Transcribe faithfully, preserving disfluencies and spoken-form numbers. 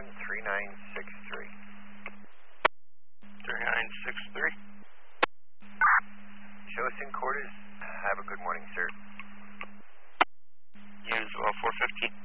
one three nine six three. three nine six three. Show us in quarters. Have a good morning, sir. Use uh, four fifteen.